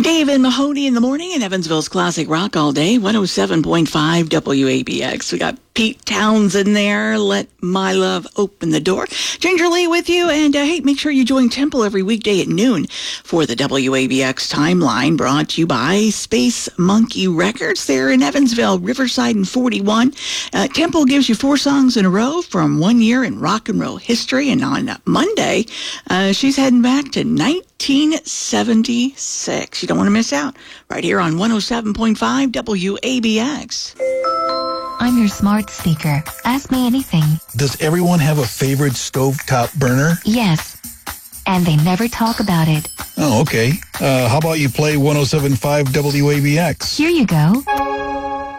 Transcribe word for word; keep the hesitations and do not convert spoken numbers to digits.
Dave and Mahoney in the morning in Evansville's Classic Rock all day, one oh seven point five W A B X. We got Pete Townsend there, Let My Love Open the Door. Ginger Lee with you, and uh, hey, make sure you join Temple every weekday at noon for the W A B X Timeline, brought to you by Space Monkey Records. They're in Evansville, Riverside, and forty-one. Uh, Temple gives you four songs in a row from one year in rock and roll history, and on Monday, uh, she's heading back to nineteen seventy-six. You don't want to miss out. Right here on one oh seven point five W A B X. I'm your smart speaker. Ask me anything. Does everyone have a favorite stovetop burner? Yes. And they never talk about it. Oh, okay. Uh, how about you play one oh seven point five W A B X? Here you go.